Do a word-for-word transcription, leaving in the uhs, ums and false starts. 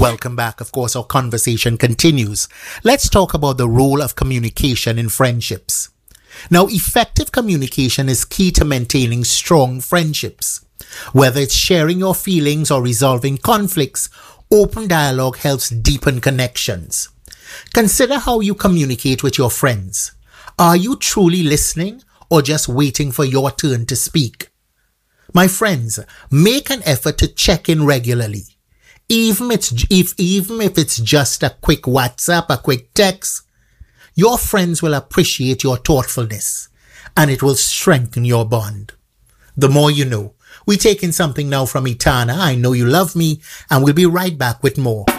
Welcome back. Of course, our conversation continues. Let's talk about the role of communication in friendships. Now, effective communication is key to maintaining strong friendships. Whether it's sharing your feelings or resolving conflicts, open dialogue helps deepen connections. Consider how you communicate with your friends. Are you truly listening or just waiting for your turn to speak? My friends, make an effort to check in regularly. Even if, it's, if, even if it's just a quick WhatsApp, a quick text, your friends will appreciate your thoughtfulness and it will strengthen your bond. The more you know. We're taking something now from Etana, I Know You Love Me, and we'll be right back with more.